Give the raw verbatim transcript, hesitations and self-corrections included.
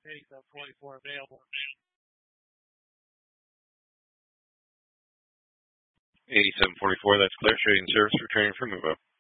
eighty-seven forty-four available. eighty-seven forty-four, that's clear. Trading service returning for move up.